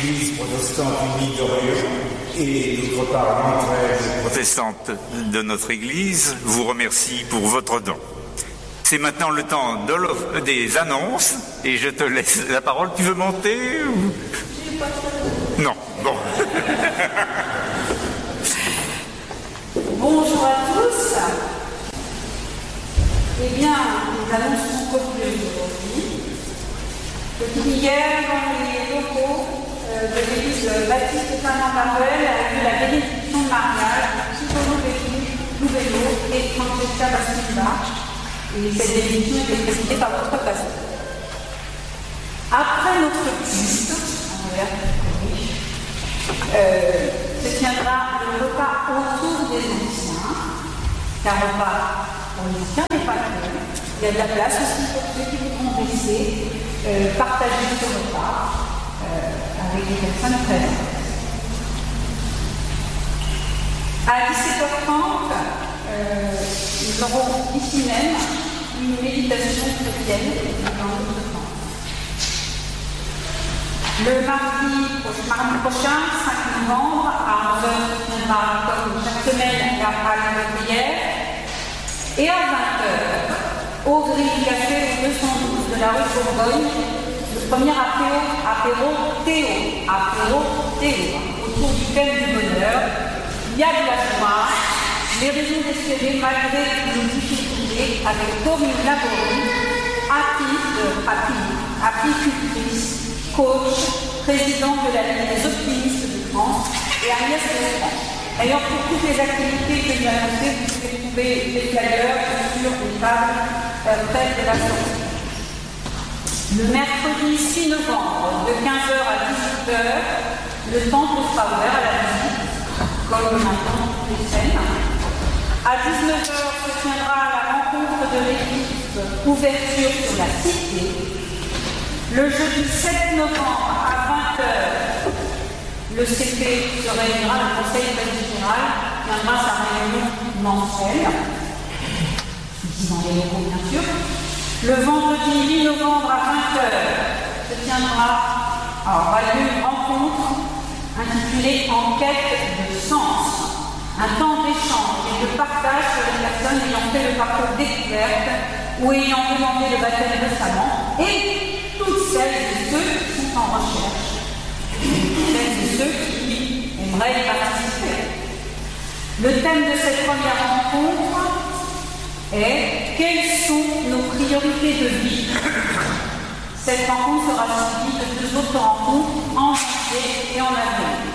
l'église protestante unie d'Orient et d'autre part l'entraide protestante de notre église vous remercie pour votre don. C'est maintenant le temps des annonces et je te laisse la parole. Tu veux monter ou... Non, bon. Bonjour à tous. Eh bien, les annonces sont conclues aujourd'hui. Depuis hier, dans les locaux de l'église Baptiste Saint-Manuel, a eu la bénédiction de mariage de Chicono Nouvelo et Francesca Bassilva. Et cette bénédiction était présidée par votre pasteur. Après notre culte, se tiendra le repas autour des anciens, car repas pour les anciens n'est pas que. Il y a de la place aussi pour ceux qui voudront laisser partager ce repas avec des personnes présentes. À 17h30, nous aurons ici même une méditation chrétienne dans notre temps. Le mardi prochain, 5 novembre, à 11h, on tiendra comme chaque semaine la halle de prière. Et à 20h, au Grill Café 212 de la rue Bourgogne, le premier apéro Théo, autour du thème du bonheur. Il y a de la joie, les raisons d'espérer malgré nos difficultés avec Corinne Laborie, apicultrice, coach, président de la Ligue des optimistes de France et Agnès de France. D'ailleurs, pour toutes les activités que j'ai annoncées, vous pouvez trouver les flyers sur les tables près de la sortie. Le mercredi 6 novembre, de 15h à 18h, le temple sera ouvert à la visite, comme maintenant toutes les scènes. À 19h se tiendra la rencontre de l'équipe Ouverture sur la Cité. Le jeudi 7 novembre à 20h, le CP se réunira, le Conseil général tiendra sa réunion mensuelle, ici dans les locaux bien sûr. Le vendredi 8 novembre à 20h se aura lieu une rencontre intitulée Enquête de sens, un temps d'échange et de partage sur les personnes ayant fait le parcours découverte ou ayant demandé le baptême récemment et toutes celles et ceux qui sont en recherche, celles et ceux qui aimeraient y participer. Le thème de cette première rencontre est « Quelles sont nos priorités de vie ?» Cette rencontre sera suivie de 2 autres rencontres en janvier et en avril.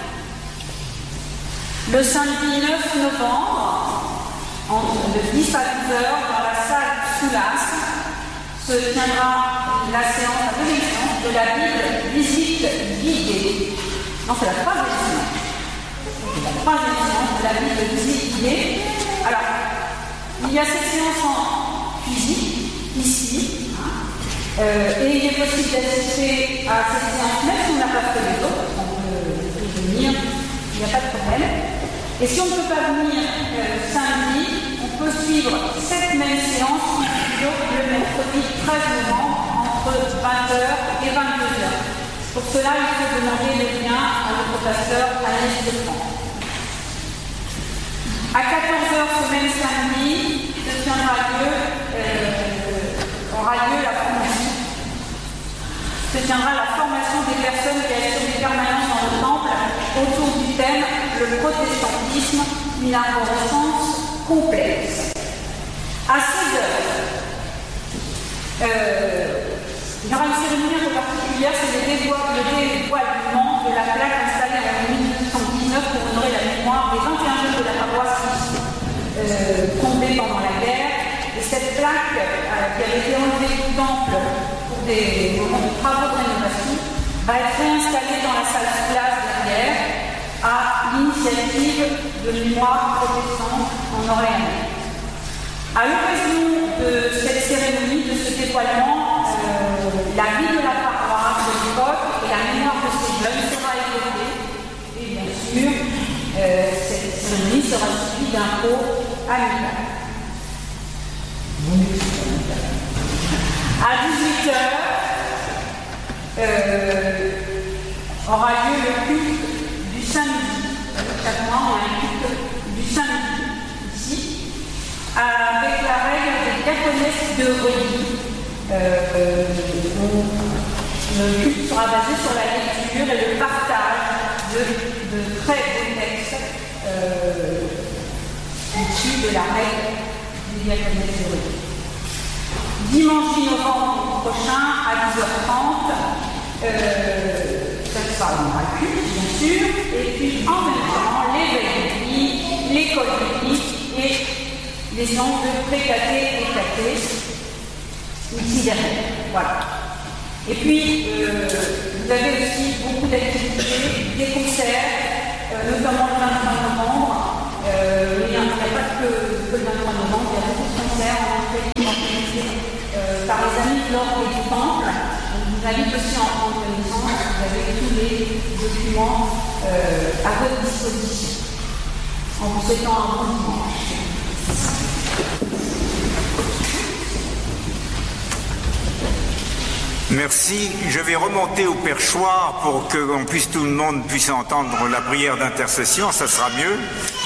Le samedi 9 novembre, de 10 à 12h, dans la salle Soulas, se tiendra la séance à télévision de la Bible visite guidée. Non, c'est la 3e séance. C'est la 3e séance de la Bible visite guidée. Alors, il y a cette séance en physique, ici, et il est possible d'assister à cette séance, même si on n'a pas fait les autres, on peut venir, il n'y a pas de problème. Et si on ne peut pas venir samedi, on peut suivre cette même séance le mercredi 13 novembre entre 20h et 22h. Pour cela, il faut demander le lien à notre pasteur Agnès de France. À 14h ce même samedi, aura lieu la formation. Se tiendra la formation des personnes qui assurent des permanences dans le temple autour du thème « Le protestantisme, une arborescence complexe ». À 16h, il y aura une cérémonie un peu particulière, c'est le dévoilement de la plaque installée en 1919 pour honorer la mémoire des 21 jeunes de la paroisse tombés pendant la guerre. Et cette plaque qui avait été enlevée du temple pour des moments de travaux de rénovation va être réinstallée dans la salle Soulas derrière à l'initiative de mémoire protestante en Orléans. À l'occasion de cette cérémonie, de ce dévoilement, la vie de la paroisse de l'époque et la mémoire de ces jeunes sera évoquée. Et bien sûr, cette cérémonie sera suivie d'un pot amical. À 18h, aura lieu le culte du samedi. Chaque mois, on a un culte du samedi ici, avec la règle des diaconesses de Reuilly. Le culte sera basé sur la lecture et le partage de très beaux textes issus de la règle des diaconesses de Reuilly. Dimanche 10 novembre prochain à 10h30, ça sera un culte, bien sûr, et puis en même temps, l'éveil biblique, l'école biblique et les ondes de pré-caté et caté, ici derrière. Voilà. Et puis, vous avez aussi beaucoup d'activités, des concerts, notamment le 23 novembre. Il n'y a pas que le 23 novembre, il y a beaucoup de concerts organisés par les amis de l'Ordre et du Temple. Je vous invite aussi à en prendre connaissance. Vous avez tous les documents à votre disposition. En vous souhaitant un bon dimanche. Merci. Je vais remonter au perchoir pour que tout le monde puisse entendre la prière d'intercession. Ça sera mieux.